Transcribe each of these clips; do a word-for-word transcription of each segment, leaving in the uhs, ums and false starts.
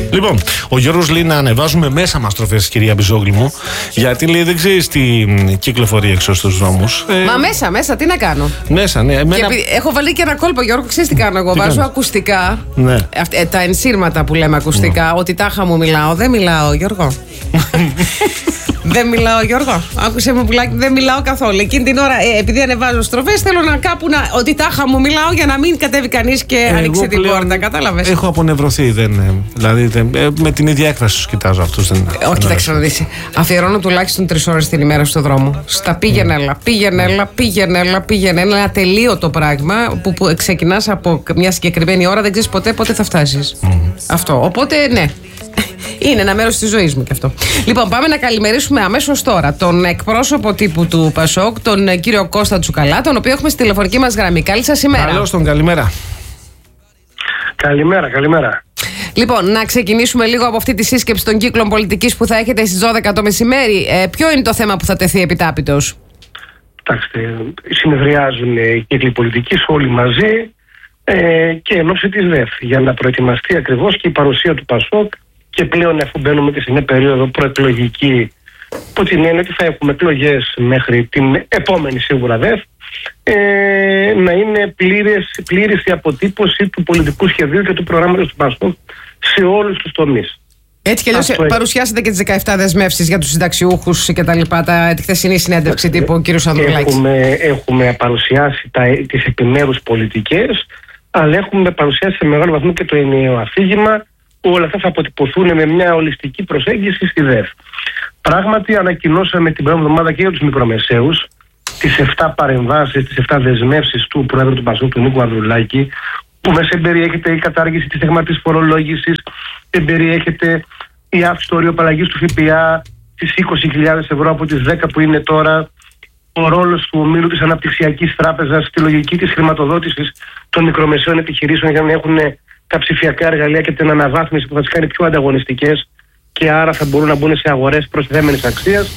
Λοιπόν, ο Γιώργος λέει να ανεβάζουμε μέσα μας τροφές, κυρία Μπιζόγλη μου, γιατί λέει δεν ξέρεις τι κυκλοφορεί έξω στους δρόμους. Ε... Μα μέσα, μέσα, τι να κάνω. Μέσα, ναι. Εμένα... Και έχω βάλει και ένα κόλπο, Γιώργο, ξέρεις τι κάνω εγώ. Τι βάζω κάνεις? Ακουστικά. Ναι. Ε, τα ενσύρματα που λέμε ακουστικά, ναι. Ότι τάχα μου μιλάω. Δεν μιλάω, Γιώργο. Δεν μιλάω, Γιώργο. Άκουσε μου, πουλάκι, δεν μιλάω καθόλου. Εκείνη την ώρα, ε, επειδή ανεβάζω στροφές, θέλω να κάπου να, ότι τάχα μου μιλάω για να μην κατέβει κανείς και ε, ανοίξει την πόρτα. Κατάλαβες. Έχω απονευρωθεί. Δεν, δηλαδή, δεν, ε, με την ίδια έκφραση τους κοιτάζω αυτούς. Δεν, ε, όχι, κοίταξε να δεις. Αφιερώνω τουλάχιστον τρεις ώρες την ημέρα στον δρόμο. Στα πήγαινε-έλα, πήγαινε-έλα, πήγαινε-έλα, πήγαινε-έλα. Ένα τελείωτο πράγμα που, που ξεκινάς από μια συγκεκριμένη ώρα, δεν ξέρεις ποτέ πότε θα φτάσεις. Mm. Αυτό. Οπότε, ναι. Είναι ένα μέρος της ζωής μου και αυτό. Λοιπόν, πάμε να καλημερίσουμε αμέσως τώρα τον εκπρόσωπο τύπου του Πασόκ, τον κύριο Κώστα Τσουκαλά, τον οποίο έχουμε στη τηλεφωνική μας γραμμή. Καλή σας ημέρα. Καλώς τον, καλημέρα. Καλημέρα, καλημέρα. Λοιπόν, να ξεκινήσουμε λίγο από αυτή τη σύσκεψη των κύκλων πολιτικής που θα έχετε στις δώδεκα το μεσημέρι. Ε, ποιο είναι το θέμα που θα τεθεί επιτάπητος? Κοιτάξτε, συνεδριάζουν οι κύκλοι πολιτικής όλοι μαζί ε, και εν ώψη της ΔΕΦ για να προετοιμαστεί ακριβώς και η παρουσία του Πασόκ. Και πλέον, αφού μπαίνουμε και σε μια περίοδο προεκλογική, που την έννοια ότι θα έχουμε εκλογές μέχρι την επόμενη σίγουρα ΔΕΦ, ε, να είναι πλήρες, πλήρης η αποτύπωση του πολιτικού σχεδίου και του προγράμματος του Πασόκ σε όλους τους τομείς. Έτσι κι αλλιώς παρουσιάσατε και τις δεκαεπτά δεσμεύσεις για τους συνταξιούχους και τα λοιπά, τα, τη χθεσινή συνέντευξη τύπου ο κ. Ανδρουλάκης. Έχουμε, έχουμε παρουσιάσει τα, τις επιμέρους πολιτικές, αλλά έχουμε παρουσιάσει σε μεγάλο βαθμό και το ενιαίο αφήγημα. Όλα αυτά θα αποτυπωθούν με μια ολιστική προσέγγιση στη ΔΕΦ. Πράγματι, ανακοινώσαμε την πρώτη εβδομάδα και για τους μικρομεσαίους τις επτά παρεμβάσεις, τις επτά δεσμεύσεις του Πρόεδρου του Πασόκ, του Νίκου Ανδρουλάκη, που μέσα περιέχεται η κατάργηση της στεγματικής φορολόγησης, περιέχεται η αύξηση του ορίου απαλλαγής του ΦΠΑ στις είκοσι χιλιάδες ευρώ από τις δέκα που είναι τώρα, ο ρόλος του ομίλου της Αναπτυξιακής Τράπεζας στη λογική της χρηματοδότησης των μικρομεσαίων επιχειρήσεων για να έχουν τα ψηφιακά εργαλεία και την αναβάθμιση που θα τις κάνει πιο ανταγωνιστικές και άρα θα μπορούν να μπουν σε αγορές προστιθέμενης αξίας.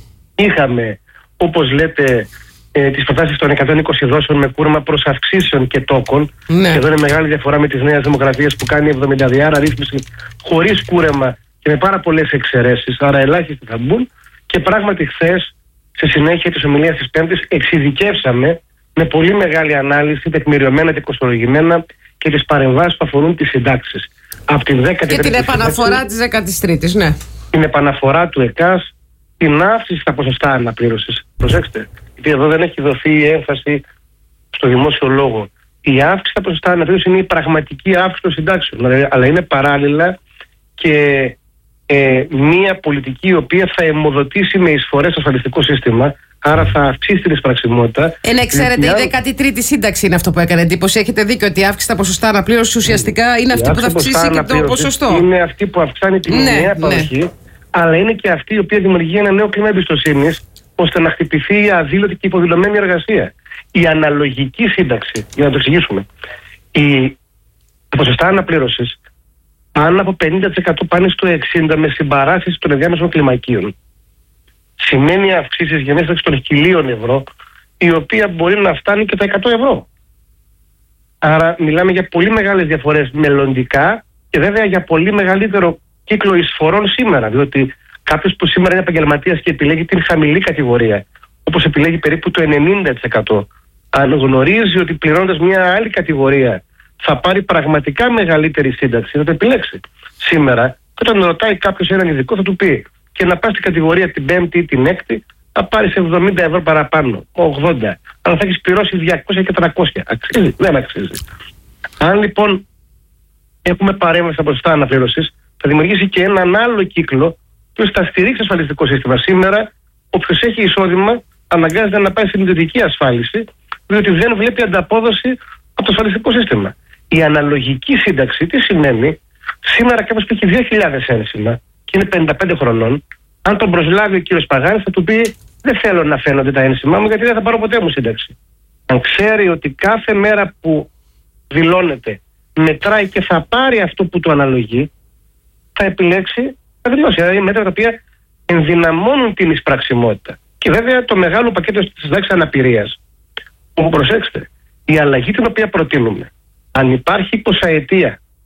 Είχαμε, όπως λέτε, ε, τις προτάσεις των εκατόν είκοσι δόσεων με κούρεμα προς αυξήσεων και τόκων. Ναι. Εδώ είναι μεγάλη διαφορά με τις Νέες Δημοκρατίες που κάνει εβδομήντα διάρα ρύθμιση χωρίς κούρεμα και με πάρα πολλές εξαιρέσεις, άρα ελάχιστοι θα μπουν. Και πράγματι χθες, σε συνέχεια της ομιλίας της Πέμπτης, εξειδικεύσαμε με πολύ μεγάλη ανάλυση, τεκμηριωμένα και κοστολογημένα, και τις παρεμβάσεις που αφορούν τις συντάξεις. Από την δέκατη και την επαναφορά της δέκατης τρίτης, ναι. Την επαναφορά του ΕΚΑΣ, την αύξηση στα ποσοστά αναπλήρωσης. Προσέξτε, γιατί εδώ δεν έχει δοθεί η έμφαση στο δημόσιο λόγο. Η αύξηση στα ποσοστά αναπλήρωσης είναι η πραγματική αύξηση των συντάξεων. Δηλαδή, αλλά είναι παράλληλα και ε, μία πολιτική η οποία θα αιμοδοτήσει με εισφορές στο ασφαλιστικό σύστημα. Άρα θα αυξήσει την εισπραξιμότητα. Ε, ναι, ξέρετε, η δέκατη τρίτη σύνταξη είναι αυτό που έκανε εντύπωση. Έχετε δίκιο ότι η αύξηση στα ποσοστά αναπλήρωσης ουσιαστικά είναι αυτή που θα αυξήσει και το ποσοστό. Είναι αυτή που αυξάνει την ναι, νέα παροχή, ναι. Αλλά είναι και αυτή η οποία δημιουργεί ένα νέο κλίμα εμπιστοσύνης ώστε να χτυπηθεί η αδήλωτη και υποδηλωμένη εργασία. Η αναλογική σύνταξη, για να το εξηγήσουμε. Η ποσοστά αναπλήρωσης πάνω από πενήντα τοις εκατό πάνε στο εξήντα τοις εκατό με συμπαράσταση των ενδιάμεσων κλιμακίων. Σημαίνει αυξήσεις για μέσα των χιλίων ευρώ, η οποία μπορεί να φτάνει και τα εκατό ευρώ. Άρα μιλάμε για πολύ μεγάλες διαφορές μελλοντικά και βέβαια για πολύ μεγαλύτερο κύκλο εισφορών σήμερα. Διότι κάποιος που σήμερα είναι επαγγελματίας και επιλέγει την χαμηλή κατηγορία, όπως επιλέγει περίπου το ενενήντα τοις εκατό, αν γνωρίζει ότι πληρώνοντας μια άλλη κατηγορία θα πάρει πραγματικά μεγαλύτερη σύνταξη, θα το επιλέξει. Σήμερα, όταν ρωτάει κάποιος έναν ειδικό, θα του πει και να πας στην κατηγορία την πέμπτη ή την έκτη, θα πάρεις εβδομήντα ευρώ παραπάνω, ογδόντα. Αλλά θα έχεις πληρώσει διακόσια και τριακόσια. Αξίζει, δεν αξίζει. Αν λοιπόν έχουμε παρέμβαση στα ποσοστά αναπλήρωσης, θα δημιουργήσει και έναν άλλο κύκλο που θα στηρίξει το ασφαλιστικό σύστημα. Σήμερα, όποιος έχει εισόδημα, αναγκάζεται να πάει στην ιδιωτική ασφάλιση, διότι δεν βλέπει ανταπόδοση από το ασφαλιστικό σύστημα. Η αναλογική σύνταξη τι σημαίνει? Σήμερα κάποιος που έχει δύο χιλιάδες ένσημα και είναι πενήντα πέντε χρονών, αν τον προσλάβει ο κύριος Παγάνης, θα του πει: δεν θέλω να φαίνονται τα ένσημά μου, γιατί δεν θα πάρω ποτέ μου σύνταξη. Αν ξέρει ότι κάθε μέρα που δηλώνεται μετράει και θα πάρει αυτό που του αναλογεί, θα επιλέξει να δηλώσει. Δηλαδή μέτρα τα οποία ενδυναμώνουν την εισπραξιμότητα. Και βέβαια το μεγάλο πακέτο της συντάξης αναπηρίας. Όπου προσέξτε, η αλλαγή την οποία προτείνουμε, αν υπάρχει εικοσαετία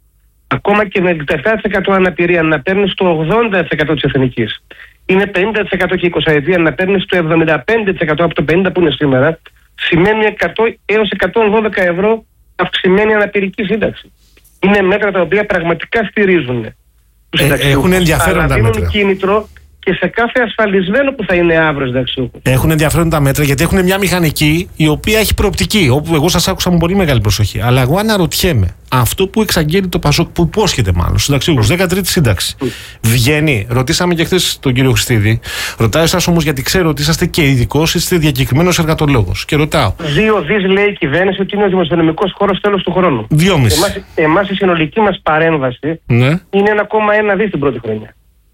ακόμα και με εξήντα επτά τοις εκατό αναπηρία να παίρνεις το ογδόντα τοις εκατό της εθνικής, είναι πενήντα τοις εκατό και εικοσαετία να παίρνεις το εβδομήντα πέντε τοις εκατό από το πενήντα που είναι σήμερα, σημαίνει εκατό έως εκατόν δώδεκα ευρώ αυξημένη αναπηρική σύνταξη. Είναι μέτρα τα οποία πραγματικά στηρίζουν τους συνταξιούχους. Έχουν ενδιαφέρον τα μέτρα. Δίνουν κίνητρο και σε κάθε ασφαλισμένο που θα είναι αύριο συνταξιούχος. Έχουν ενδιαφέρον τα μέτρα γιατί έχουν μια μηχανική η οποία έχει προοπτική. Όπου εγώ σας άκουσα με πολύ μεγάλη προσοχή. Αλλά εγώ αναρωτιέμαι, αυτό που εξαγγέλει το Πασόκ, που υπόσχεται μάλλον στους συνταξιούχους, δέκατη σύνταξη, βγαίνει. Ρωτήσαμε και χθες τον κύριο Χριστίδη. Ρωτάω εσάς όμως, γιατί ξέρω ότι είσαστε και ειδικός, είστε διακεκριμένος εργατολόγος. Και ρωτάω. Δύο δις λέει η κυβέρνηση ότι είναι ο δημοσιονομικός χώρος τέλος του χρόνου. Δυόμισι. Εμάς, εμάς η συνολική μας παρέμβαση ναι. είναι ένα κόμμα ένα δις την πρώτη χρονιά.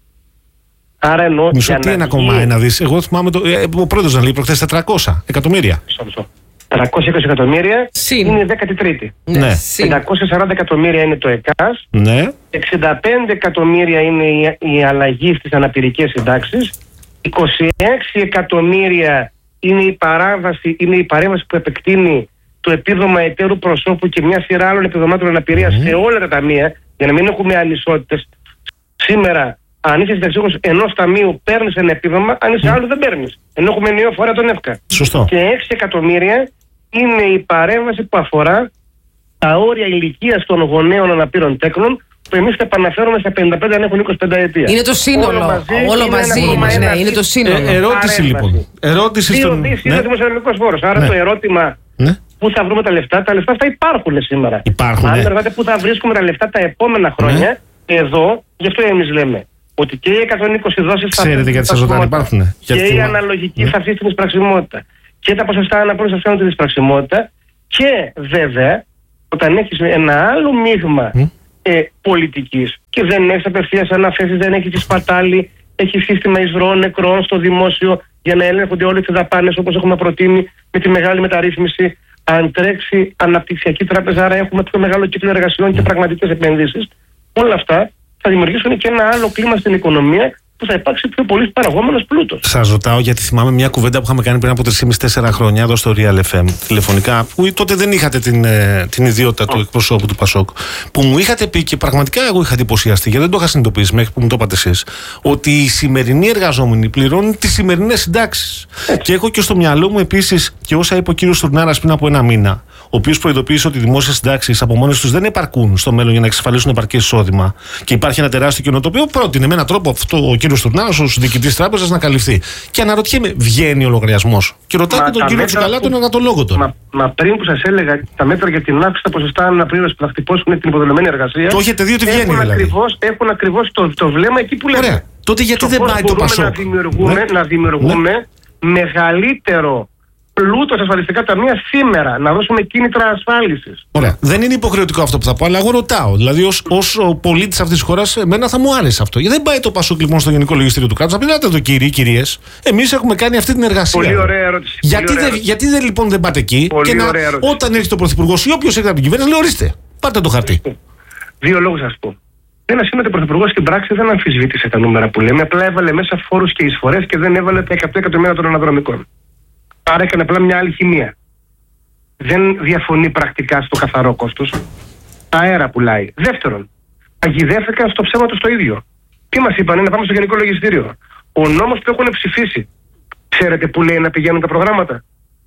Άρα εννοώ. Μισό τι ένα κόμμα ένα δις. Εγώ θυμάμαι το, ε, ο πρόεδρος να λέει προχθές τετρακόσια εκατομμύρια. τριακόσια είκοσι εκατομμύρια Συν. είναι η δέκατη τρίτη. Ναι. πεντακόσια σαράντα εκατομμύρια είναι το ΕΚΑΣ. Ναι. εξήντα πέντε εκατομμύρια είναι η, η αλλαγή στις αναπηρικές συντάξεις. είκοσι έξι εκατομμύρια είναι η παράβαση, είναι η παρέμβαση που επεκτείνει το επίδομα εταίρου προσώπου και μια σειρά άλλων επιδομάτων αναπηρίας mm. σε όλα τα ταμεία, για να μην έχουμε ανισότητες. Σήμερα, αν είσαι συνταξιούχος ενός ταμείου, παίρνεις ένα επίδομα, αν είσαι άλλο δεν παίρνεις. Ενώ έχουμε ενιαίο φορέα τον ΕΦΚΑ. Σωστό. Και έξι εκατομμύρια είναι η παρέμβαση που αφορά τα όρια ηλικίας των γονέων αναπήρων τέκνων, που εμείς τα επαναφέρουμε στα πενήντα πέντε αν έχουν είκοσι πέντε ετία. Είναι το σύνολο. Όλο μαζί, Όλο είναι, μαζί είναι, ναι, είναι το σύνολο. Ε, ερώτηση λοιπόν. Ερώτηση Δύο στον... δις ναι. είναι ο δημοσιονομικός φόρος. Άρα ναι. το ερώτημα ναι. πού θα βρούμε τα λεφτά, τα λεφτά αυτά υπάρχουν σήμερα. Υπάρχουν, αν ναι. ρωτάτε πού θα βρίσκουμε τα λεφτά τα επόμενα χρόνια, ναι. εδώ, γι' αυτό εμείς λέμε ότι και οι εκατόν είκοσι δόσεις θα Ξέρετε γιατί σας ρωτάνε, υπάρχουν. Και η αναλογική ναι. θα αυξήσει την εισπραξιμότητα. Και τα ποσοστά αναπρόσθεση θα αυξάνουν την εισπραξιμότητα. Και βέβαια, όταν έχεις ένα άλλο μείγμα mm. ε, πολιτικής και δεν έχεις απευθείας αναθέσεις, δεν έχεις τη σπατάλη, έχει σύστημα εισρωών νεκρών στο δημόσιο για να ελέγχονται όλες τις δαπάνες όπως έχουμε προτείνει με τη μεγάλη μεταρρύθμιση. Αν τρέξει αναπτυξιακή τράπεζα, άρα έχουμε πιο μεγάλο κύκλο εργασιών και πραγματικές επενδύσεις. Όλα αυτά θα δημιουργήσουν και ένα άλλο κλίμα στην οικονομία που θα υπάρξει πιο πολύ παραγόμενος πλούτος. Σας ρωτάω γιατί θυμάμαι μια κουβέντα που είχαμε κάνει πριν από τρία και μισό τέσσερα χρόνια εδώ στο Real εφ εμ τηλεφωνικά, που τότε δεν είχατε την, την ιδιότητα oh. του εκπροσώπου του Πασόκ, που μου είχατε πει και πραγματικά εγώ είχα εντυπωσιαστεί, γιατί δεν το είχα συνειδητοποιήσει μέχρι που μου το είπατε εσείς, ότι οι σημερινοί εργαζόμενοι πληρώνουν τις σημερινές συντάξεις. Και έχω και στο μυαλό μου επίσης και όσα είπε ο κύριος Στουρνάρας πριν από ένα μήνα, ο οποίος προειδοποίησε ότι οι δημόσιες συντάξεις από μόνες τους δεν επαρκούν στο μέλλον για να εξασφαλίσουν επαρκές εισόδημα. Και υπάρχει ένα τεράστιο κενό το οποίο πρότεινε με έναν τρόπο αυτό ο κύριος Στουρνάρας ως διοικητής τράπεζας να καλυφθεί. Και αναρωτιέμαι, βγαίνει ο λογαριασμός? Και ρωτάω και τον κύριο Τσουκαλά, τον εργατολόγο τον. Μα, μα πριν που σας έλεγα τα μέτρα για την αύξηση τα ποσοστά αναπλήρωση που θα χτυπώσουν την υποδηλωμένη εργασία. Το έχετε δει ότι βγαίνει έχουν δηλαδή. Ακριβώς, έχουν ακριβώς το, το βλέμμα εκεί που λέμε. Ωραία. Τότε γιατί το δεν πάει το Πασόκ? Να δημιουργούμε, ναι. να δημιουργούμε ναι. μεγαλύτερο πλούτο σε ασφαλιστικά ταμεία σήμερα, να δώσουμε κίνητρα ασφάλισης. Ωραία. Δεν είναι υποχρεωτικό αυτό που θα πω, αλλά εγώ ρωτάω. Δηλαδή, ως πολίτης αυτής της χώρας, εμένα θα μου άρεσε αυτό. Γιατί δεν πάει το Πασόκ λοιπόν στο Γενικό Λογιστήριο του κράτους? Να πει, ελάτε εδώ κύριοι, κυρίες, εμείς έχουμε κάνει αυτή την εργασία. Πολύ ωραία ερώτηση. Γιατί, Πολύ ωραία δεν, γιατί δεν λοιπόν δεν πάτε εκεί Πολύ και να, όταν έρχεται ο Πρωθυπουργός ή όποιος έρχεται από την κυβέρνηση, λέει, ορίστε, πάρτε το χαρτί. Δύο λόγους θα σας πω. Ένα είναι ότι ο Πρωθυπουργός στην πράξη δεν αμφισβήτησε τα νούμερα που λέμε, απλά έβαλε μέσα φόρους και εισφορές και δεν έβαλε τα εκατό εκατομμύρια των αναδρομικών. Άρα έκανε απλά μια άλλη χημεία. Δεν διαφωνεί πρακτικά στο καθαρό κόστος. Αέρα πουλάει. Δεύτερον, παγιδεύτηκαν στο ψέμα του το ίδιο. Τι μας είπανε? Να πάμε στο Γενικό Λογιστήριο. Ο νόμος που έχουν ψηφίσει, ξέρετε που λέει να πηγαίνουν τα προγράμματα?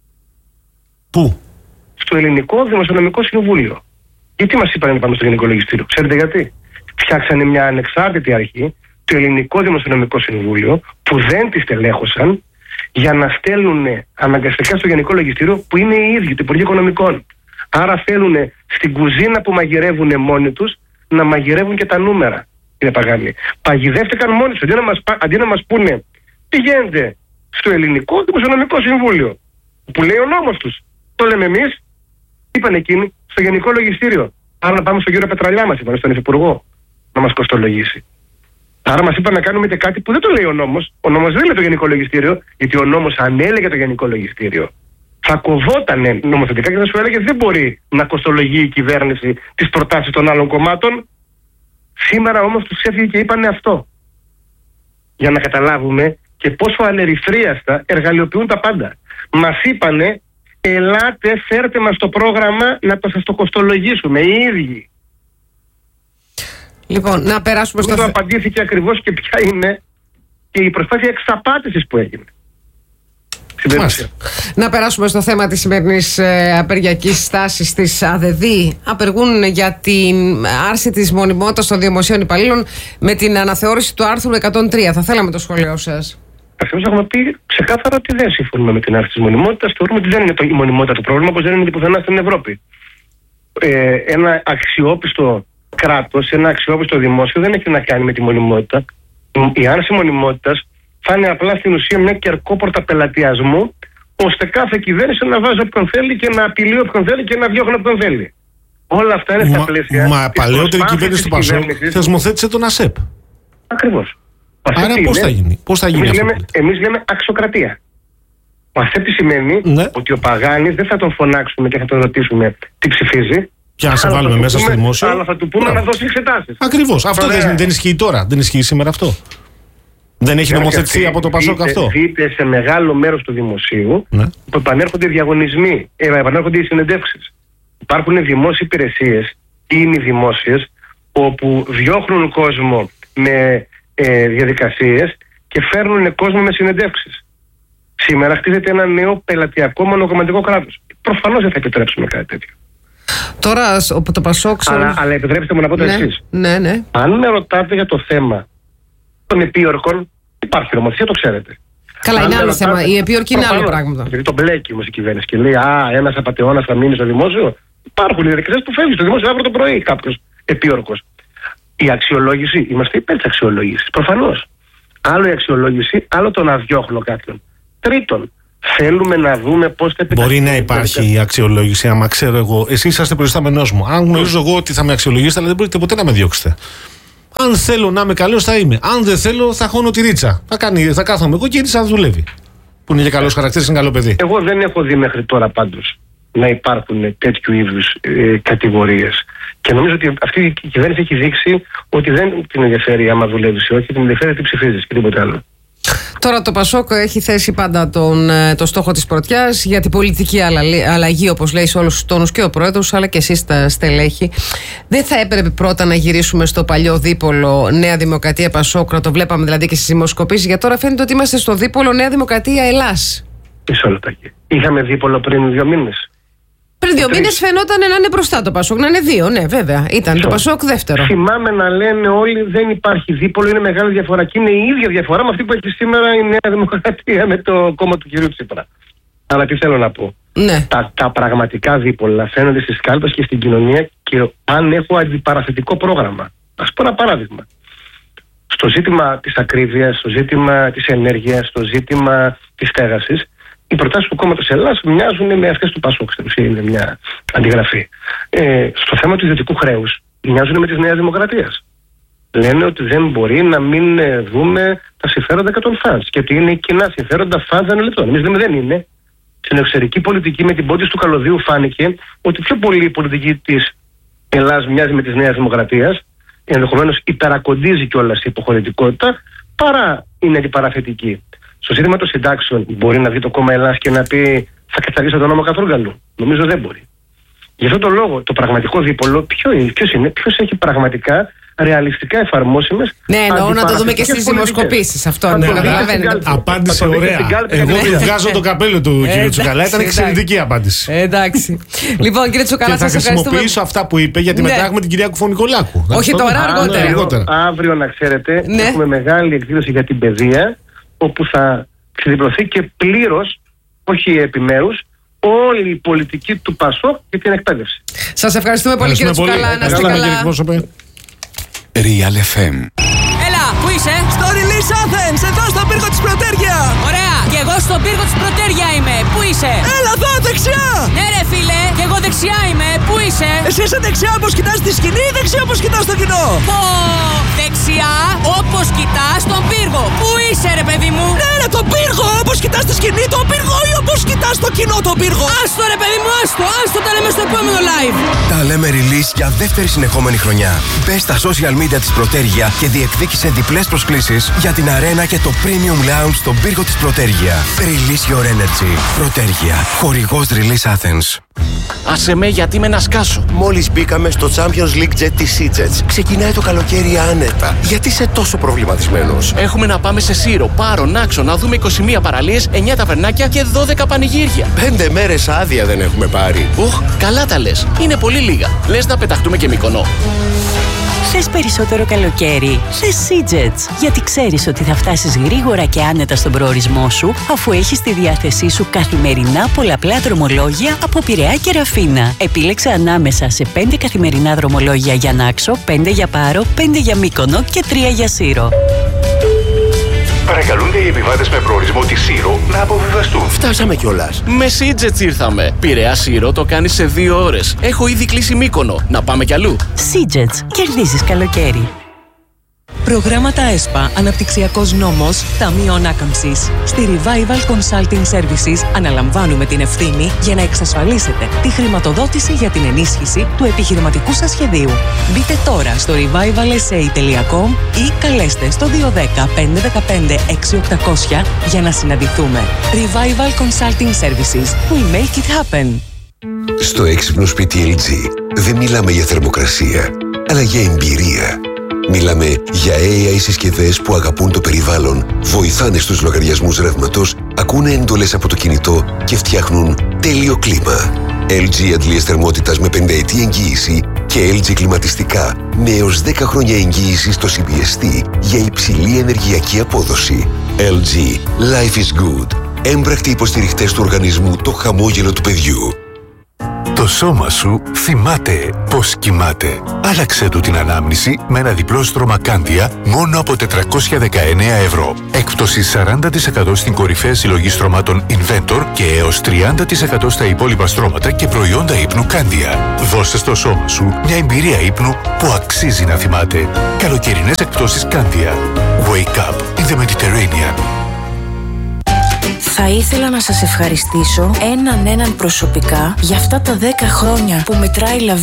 Πού? Στο Ελληνικό Δημοσιονομικό Συμβούλιο. Γιατί μας είπανε να πάμε στο Γενικό Λογιστήριο? Ξέρετε γιατί? Φτιάξανε μια ανεξάρτητη αρχή, το Ελληνικό Δημοσιονομικό Συμβούλιο, που δεν τη στελέχωσαν, για να στέλνουν αναγκαστικά στο Γενικό Λογιστήριο, που είναι οι ίδιοι, το Υπουργείο Οικονομικών. Άρα θέλουν στην κουζίνα που μαγειρεύουν μόνοι τους να μαγειρεύουν και τα νούμερα. Είναι παγάνοι. Παγιδεύτηκαν μόνοι τους. Αντί να μας, αντί να μας πούνε, πηγαίνετε στο Ελληνικό Δημοσιονομικό Συμβούλιο, που λέει ο νόμος τους. Το λέμε εμείς, είπαν εκείνοι, στο Γενικό Λογιστήριο. Άρα να πάμε στον κύριο Πετραλιά, μας είπαν, στον Υφυπουργό, να μας κοστολογήσει. Άρα μας είπαν να κάνουμε και κάτι που δεν το λέει ο νόμος. Ο νόμος δεν λέει το Γενικό Λογιστήριο, γιατί ο νόμος αν έλεγε το Γενικό Λογιστήριο, θα κοβότανε νομοθετικά και θα σου έλεγε δεν μπορεί να κοστολογεί η κυβέρνηση τις προτάσεις των άλλων κομμάτων. Σήμερα όμως τους έφυγε και είπανε αυτό. Για να καταλάβουμε και πόσο ανερυθρίαστα εργαλειοποιούν τα πάντα. Μας είπανε, ελάτε, φέρτε μας το πρόγραμμα να το σας το κοστολογήσουμε οι ίδιοι. Λοιπόν, να περάσουμε στο... Δεν το απαντήθηκε ακριβώς και ποια είναι και η προσπάθεια εξαπάτησης που έγινε. Να περάσουμε στο θέμα της σημερινής ε, απεργιακής στάσης της ΑΔΔ. Απεργούν για την άρση της μονιμότητας των δημοσίων υπαλλήλων με την αναθεώρηση του άρθρου εκατόν τρία. Θα θέλαμε το σχόλιο σας. Εμείς έχουμε πει ξεκάθαρα ότι δεν συμφωνούμε με την άρση της μονιμότητας. Θεωρούμε ότι δεν είναι το, η μονιμότητα το πρόβλημα, όπως δεν είναι και πουθενά στην Ευρώπη. Ε, ένα αξιόπιστο κράτος, ένα αξιόπιστο δημόσιο δεν έχει να κάνει με τη μονιμότητα. Η άρση μονιμότητας θα είναι απλά στην ουσία μια κερκόπορτα πελατειασμού, ώστε κάθε κυβέρνηση να βάζει όποιον θέλει και να απειλεί όποιον θέλει και να διώχνει όποιον θέλει. Όλα αυτά είναι στα πλαίσια. Μα παλαιότερη κυβέρνηση του Πασόκ θεσμοθέτησε τον ΑΣΕΠ. Ακριβώς. Άρα πώς θα γίνει, πώς θα γίνει εμείς αυτό. Λέμε, εμείς λέμε αξιοκρατία. Ο ΑΣΕΠ σημαίνει ναι. ότι ο Παγάνης δεν θα τον φωνάξουμε και θα τον ρωτήσουμε τι ψηφίζει. Και αν σε βάλουμε μέσα πούμε, στο δημόσιο. Αλλά θα του πούμε Μπράβο. να δώσει εξετάσεις. Ακριβώς. Αυτό δεν, δεν ισχύει τώρα. Δεν ισχύει σήμερα αυτό. Δεν έχει νομοθετηθεί από το Πασόκ αυτό. Δείτε σε μεγάλο μέρος του δημοσίου ναι. που επανέρχονται διαγωνισμοί, επανέρχονται οι συνεντεύξεις. Υπάρχουν δημόσιες υπηρεσίες ή είναι δημόσιες όπου διώχνουν κόσμο με ε, διαδικασίες και φέρνουν κόσμο με συνεντεύξεις. Σήμερα χτίζεται ένα νέο πελατειακό μονοκομματικό κράτος. Προφανώς δεν θα επιτρέψουμε κάτι τέτοιο. Τώρα το Πασόκ. Αλλά, αλλά επιτρέψτε μου να πω το ναι, εξής. Ναι, ναι. Αν με ρωτάτε για το θέμα των επίορκων, υπάρχει νομοθεσία, το ξέρετε. Καλά, είναι άλλο θέμα. Η επίορκη είναι άλλο πράγμα. Γιατί το μπλέκει όμως η κυβέρνηση και λέει Α, ένας απατεώνας θα μείνει στο δημόσιο. Υπάρχουν οι διαδικασίες που φεύγει στο δημόσιο αύριο το πρωί κάποιος επίορκος. Η αξιολόγηση, είμαστε υπέρ της αξιολόγησης. Προφανώς. Άλλο η αξιολόγηση, άλλο το να διώχνω κάποιον. Τρίτον, θέλουμε να δούμε πώς θα επιταχύνουμε. Μπορεί να υπάρχει η αξιολόγηση, άμα ξέρω εγώ. Εσείς είσαστε προϊστάμενός μου. Αν γνωρίζω εγώ ότι θα με αξιολογήσετε, αλλά δεν μπορείτε ποτέ να με διώξετε. Αν θέλω να είμαι καλός, θα είμαι. Αν δεν θέλω, θα χώνω τη ρίτσα. Θα, κάνει, θα κάθομαι εγώ και η ρίτσα θα δουλεύει. Που είναι και καλός χαρακτήρας, είναι καλό παιδί. Εγώ δεν έχω δει μέχρι τώρα πάντως να υπάρχουν τέτοιου είδους ε, κατηγορίες. Και νομίζω ότι αυτή η κυβέρνηση έχει δείξει ότι δεν την ενδιαφέρει άμα δουλεύει ή όχι, την ενδιαφέρει τι ψηφίζεις και τίποτα άλλο. Τώρα το Πασόκ έχει θέσει πάντα τον, το στόχο της πρωτιάς για την πολιτική αλλαγή, όπως λέει σε όλους τους τόνους και ο Πρόεδρος, αλλά και εσείς τα στελέχη. Δεν θα έπρεπε πρώτα να γυρίσουμε στο παλιό δίπολο Νέα Δημοκρατία Πασόκ, να το βλέπαμε δηλαδή και στις δημοσκοπήσεις, για τώρα φαίνεται ότι είμαστε στο δίπολο Νέα Δημοκρατία Ελλάς. Μισό λεπτάκι. Είχαμε δίπολο πριν δύο μήνες. Πριν δύο μήνες φαινόταν να είναι μπροστά το Πασόκ, να είναι δύο, ναι, βέβαια. Ήταν Σω. το Πασόκ δεύτερο. Θυμάμαι να λένε όλοι δεν υπάρχει δίπολο, είναι μεγάλη διαφορά. Και είναι η ίδια διαφορά με αυτή που έχει σήμερα η Νέα Δημοκρατία με το κόμμα του κυρίου Τσίπρα. Αλλά τι θέλω να πω. Ναι. Τα, τα πραγματικά δίπολα φαίνονται στις κάλπες και στην κοινωνία και αν έχω αντιπαραθετικό πρόγραμμα. Ας πω ένα παράδειγμα. Στο ζήτημα της ακρίβειας, στο ζήτημα της ενέργειας, στο ζήτημα της στέγασης. Οι προτάσεις του κόμματος Ελλάς μοιάζουν με αυτές του Πασόκ, στην ουσία είναι μια αντιγραφή. Ε, στο θέμα του ιδιωτικού χρέους μοιάζουν με της Νέας Δημοκρατίας. Λένε ότι δεν μπορεί να μην δούμε τα συμφέροντα και των φανς και ότι είναι κοινά συμφέροντα φανς ανελεπτών. Εμείς λέμε δεν είναι. Στην εξωτερική πολιτική με την πόντιση του καλωδίου φάνηκε ότι πιο πολύ η πολιτική της Ελλάς μοιάζει με της Νέας Δημοκρατίας, ενδεχομένως υπερακοντίζει κιόλας η υποχωρητικότητα, παρά είναι αντιπαραθετική. Στο ζήτημα των συντάξεων μπορεί να βγει το κόμμα Ελλάς και να πει θα καταργήσω τον νόμο Καθρούγκαλου. Νομίζω δεν μπορεί. Γι' αυτόν τον λόγο το πραγματικό δίπολο ποιο είναι, ποιος είναι, ποιος έχει πραγματικά ρεαλιστικά εφαρμόσιμες. Ναι, εννοώ να το δούμε και στις δημοσκοπήσεις. Αυτό ναι, καταλαβαίνετε. Απάντησε ωραία. Εγώ βγάζω το καπέλο του κ. Τσουκαλά. Ήταν εξαιρετική απάντηση. Εντάξει. Λοιπόν, κύριε Τσουκαλά, σας ευχαριστούμε. Θα χρησιμοποιήσω αυτά που είπε γιατί μετά έχουμε την κυρία Κουφωνικολάκου. Όχι τώρα, αργότερα. Αύριο, να ξέρετε, έχουμε μεγάλη εκδήλωση για την παιδεία, όπου θα ξεδιπλωθεί και πλήρως, όχι επιμέρους, όλη η πολιτική του Πασόκ για την εκπαίδευση. Σας ευχαριστούμε πολύ, κύριε Τσουκαλά. Να είστε καλά. Real εφ εμ. Έλα, πού είσαι? Στο Release Athens, εδώ στον πύργο της Πρωτέρια. Ωραία, και εγώ στον πύργο της Πρωτέρια είμαι. Πού είσαι? Έλα εδώ, δεξιά. Ναι ρε φίλε, και εγώ δεξιά είμαι. Πού είσαι? Εσύ είσαι δεξιά όπως κοιτάς τη σκηνή ή δεξιά όπως κοιτάς το κοινό? Πω, δεξιά όπως όπως κοιτάς τον πύργο. Πού είσαι ρε παιδί μου? Ναι, ρε, τον πύργο! Όπως κοιτάς τη σκηνή, τον πύργο, ή όπως κοιτάς το κοινό, τον πύργο! Άστο ρε παιδί μου, άστο, άστο, τα λέμε στο επόμενο live. Τα λέμε release για δεύτερη συνεχόμενη χρονιά. Μπες στα social media της Πρωτέργεια και διεκδίκησε διπλές προσκλήσεις για την αρένα και το premium lounge στον πύργο της Πρωτέργεια. Release your energy. Πρωτέργεια. Χορηγός Release Athens. Άσε με, γιατί με να σκάσω. Μόλις μπήκαμε στο Champions League Jet της SeaJets. Ξεκινάει το καλοκαίρι άνετα. Γιατί είσαι τόσο προβληματισμένος? Έχουμε να πάμε σε Σύρο, Πάρο, Νάξο, να δούμε είκοσι μία παραλίες, εννιά ταβερνάκια και δώδεκα πανηγύρια. Πέντε μέρες άδεια δεν έχουμε πάρει. Ουχ, καλά τα λες. Είναι πολύ λίγα. Λες να πεταχτούμε και Μύκονο. Θες περισσότερο καλοκαίρι? Θες SeaJets, γιατί ξέρεις ότι θα φτάσεις γρήγορα και άνετα στον προορισμό σου, αφού έχεις στη διάθεσή σου καθημερινά πολλαπλά δρομολόγια από Πειραιά και Ραφίνα. Επίλεξε ανάμεσα σε πέντε καθημερινά δρομολόγια για Νάξο, πέντε για Πάρο, πέντε για Μύκονο και τρία για Σύρο. Παρακαλούνται οι επιβάτες με προορισμό τη Σύρο να αποβιβαστούν. Φτάσαμε κιόλας. Με SeaJets ήρθαμε. Πειραιά Σύρο το κάνεις σε δύο ώρες. Έχω ήδη κλείσει Μύκονο. Να πάμε κι αλλού. SeaJets. Κερδίζεις καλοκαίρι. Προγράμματα ΕΣΠΑ, Αναπτυξιακός Νόμος, Ταμείο Ανάκαμψης. Στη Revival Consulting Services αναλαμβάνουμε την ευθύνη για να εξασφαλίσετε τη χρηματοδότηση για την ενίσχυση του επιχειρηματικού σας σχεδίου. Μπείτε τώρα στο revival s a τελεία com ή καλέστε στο δύο ένα μηδέν πέντε ένα πέντε έξι οκτακόσια για να συναντηθούμε. Revival Consulting Services. We make it happen. Στο έξυπνο σπίτι ελ τζι δεν μιλάμε για θερμοκρασία, αλλά για εμπειρία. Μιλάμε για έι άι συσκευές που αγαπούν το περιβάλλον, βοηθάνε στους λογαριασμούς ρεύματος, ακούνε εντολές από το κινητό και φτιάχνουν τέλειο κλίμα. ελ τζι αντλίες θερμότητας με πενταετή εγγύηση και ελ τζι κλιματιστικά με έως δέκα χρόνια εγγύηση στο σι μπι ες τι για υψηλή ενεργειακή απόδοση. ελ τζι. Life is good. Έμπρακτοι υποστηριχτές του οργανισμού Το Χαμόγελο του Παιδιού. Το σώμα σου θυμάται πώς κοιμάται. Άλλαξε του την ανάμνηση με ένα διπλό στρώμα Κάνδια μόνο από τετρακόσια δεκαεννέα ευρώ. Έκπτωση σαράντα τοις εκατό στην κορυφαία συλλογή στρωμάτων Inventor και έως τριάντα τοις εκατό στα υπόλοιπα στρώματα και προϊόντα ύπνου Κάνδια. Δώσε στο σώμα σου μια εμπειρία ύπνου που αξίζει να θυμάται. Καλοκαιρινές εκπτώσεις Κάνδια. Wake up in the Mediterranean. Θα ήθελα να σας ευχαριστήσω έναν έναν προσωπικά για αυτά τα δέκα χρόνια που μετράει